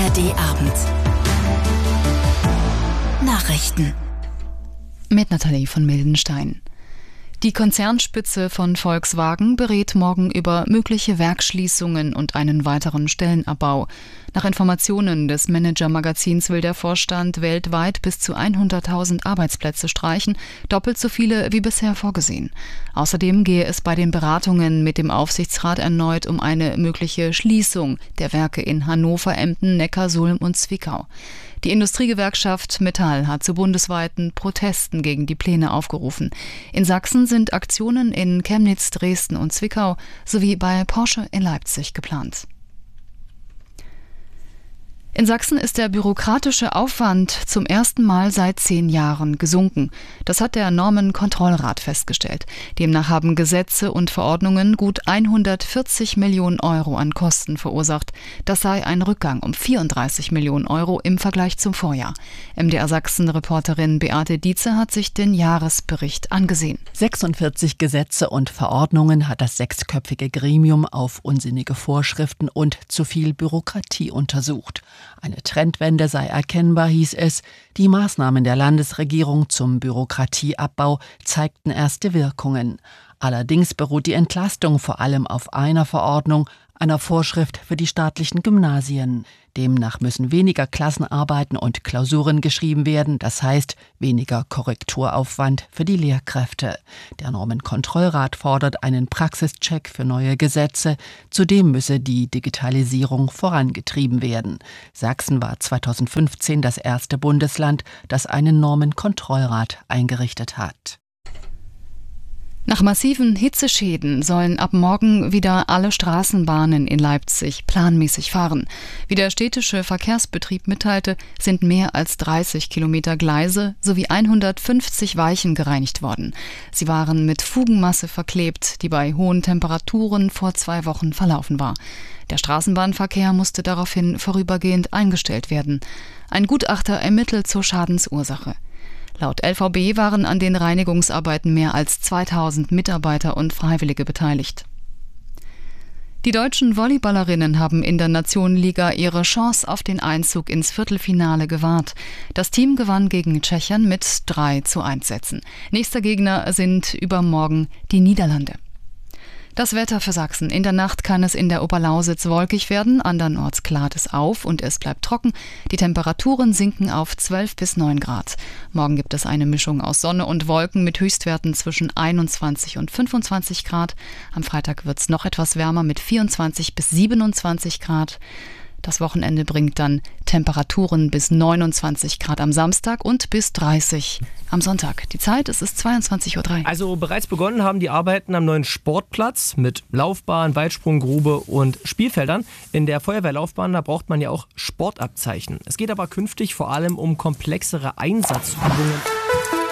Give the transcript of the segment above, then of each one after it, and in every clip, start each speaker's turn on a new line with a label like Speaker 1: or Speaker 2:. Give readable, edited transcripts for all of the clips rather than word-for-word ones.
Speaker 1: ARD Abend. Nachrichten.
Speaker 2: Mit Nathalie von Mildenstein. Die Konzernspitze von Volkswagen berät morgen über mögliche Werksschließungen und einen weiteren Stellenabbau. Nach Informationen des Manager-Magazins will der Vorstand weltweit bis zu 100.000 Arbeitsplätze streichen, doppelt so viele wie bisher vorgesehen. Außerdem gehe es bei den Beratungen mit dem Aufsichtsrat erneut um eine mögliche Schließung der Werke in Hannover, Emden, Neckarsulm und Zwickau. Die Industriegewerkschaft Metall hat zu bundesweiten Protesten gegen die Pläne aufgerufen. In Sachsen sind Aktionen in Chemnitz, Dresden und Zwickau sowie bei Porsche in Leipzig geplant. In Sachsen ist der bürokratische Aufwand zum ersten Mal seit 10 Jahren gesunken. Das hat der Normenkontrollrat festgestellt. Demnach haben Gesetze und Verordnungen gut 140 Millionen Euro an Kosten verursacht. Das sei ein Rückgang um 34 Millionen Euro im Vergleich zum Vorjahr. MDR Sachsen-Reporterin Beate Dietze hat sich den Jahresbericht angesehen.
Speaker 3: 46 Gesetze und Verordnungen hat das 6-köpfige Gremium auf unsinnige Vorschriften und zu viel Bürokratie untersucht. Eine Trendwende sei erkennbar, hieß es. Die Maßnahmen der Landesregierung zum Bürokratieabbau zeigten erste Wirkungen. Allerdings beruht die Entlastung vor allem auf einer Verordnung, einer Vorschrift für die staatlichen Gymnasien. Demnach müssen weniger Klassenarbeiten und Klausuren geschrieben werden, das heißt weniger Korrekturaufwand für die Lehrkräfte. Der Normenkontrollrat fordert einen Praxischeck für neue Gesetze. Zudem müsse die Digitalisierung vorangetrieben werden. Sachsen war 2015 das erste Bundesland, das einen Normenkontrollrat eingerichtet hat.
Speaker 2: Nach massiven Hitzeschäden sollen ab morgen wieder alle Straßenbahnen in Leipzig planmäßig fahren. Wie der städtische Verkehrsbetrieb mitteilte, sind mehr als 30 Kilometer Gleise sowie 150 Weichen gereinigt worden. Sie waren mit Fugenmasse verklebt, die bei hohen Temperaturen vor 2 Wochen verlaufen war. Der Straßenbahnverkehr musste daraufhin vorübergehend eingestellt werden. Ein Gutachter ermittelt zur Schadensursache. Laut LVB waren an den Reinigungsarbeiten mehr als 2000 Mitarbeiter und Freiwillige beteiligt. Die deutschen Volleyballerinnen haben in der Nationenliga ihre Chance auf den Einzug ins Viertelfinale gewahrt. Das Team gewann gegen Tschechien mit 3:1 Sätzen. Nächster Gegner sind übermorgen die Niederlande. Das Wetter für Sachsen. In der Nacht kann es in der Oberlausitz wolkig werden, andernorts klart es auf und es bleibt trocken. Die Temperaturen sinken auf 12 bis 9 Grad. Morgen gibt es eine Mischung aus Sonne und Wolken mit Höchstwerten zwischen 21 und 25 Grad. Am Freitag wird es noch etwas wärmer mit 24 bis 27 Grad. Das Wochenende bringt dann Temperaturen bis 29 Grad am Samstag und bis 30 am Sonntag. Die Zeit, es ist 22:03 Uhr.
Speaker 4: Also bereits begonnen haben die Arbeiten am neuen Sportplatz mit Laufbahn, Weitsprunggrube und Spielfeldern. In der Feuerwehrlaufbahn, da braucht man ja auch Sportabzeichen. Es geht aber künftig vor allem um komplexere Einsatzübungen.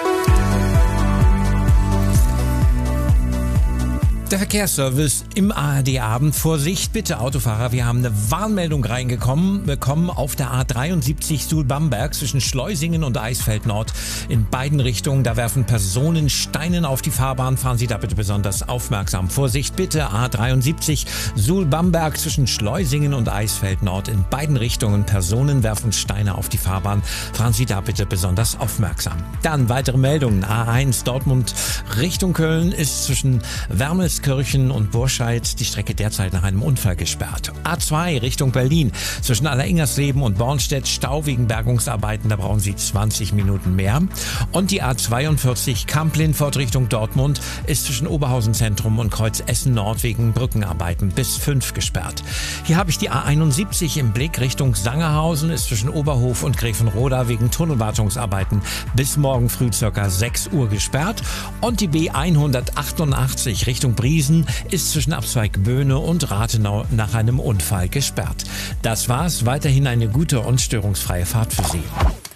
Speaker 5: Der Verkehrsservice im ARD-Abend. Vorsicht bitte, Autofahrer, wir haben eine Warnmeldung bekommen auf der A73 Suhl-Bamberg zwischen Schleusingen und Eisfeld Nord in beiden Richtungen. Da werfen Personen Steine auf die Fahrbahn. Fahren Sie da bitte besonders aufmerksam. Vorsicht bitte, A73 Suhl-Bamberg zwischen Schleusingen und Eisfeld Nord in beiden Richtungen. Personen werfen Steine auf die Fahrbahn. Fahren Sie da bitte besonders aufmerksam. Dann weitere Meldungen. A1 Dortmund Richtung Köln ist zwischen Wermelskirchen und Burscheid die Strecke derzeit nach einem Unfall gesperrt. A2 Richtung Berlin zwischen Alleringersleben und Bornstedt Stau wegen Bergungsarbeiten, da brauchen Sie 20 Minuten mehr. Und die A42 Kamp-Lindfort Richtung Dortmund ist zwischen Oberhausen Zentrum und Kreuz Essen Nord wegen Brückenarbeiten bis 5 gesperrt. Hier habe ich die A71 im Blick Richtung Sangerhausen, ist zwischen Oberhof und Grevenroda wegen Tunnelwartungsarbeiten bis morgen früh ca. 6 Uhr gesperrt. Und die B188 Richtung Briesen ist zwischen Abzweig Böhne und Rathenau nach einem Unfall gesperrt. Das war's. Weiterhin eine gute und störungsfreie Fahrt für Sie.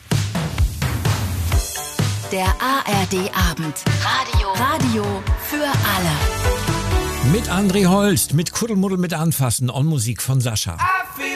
Speaker 1: Der ARD-Abend. Radio für alle.
Speaker 5: Mit André Holst, mit Kuddelmuddel mit Anfassen und Musik von Sascha.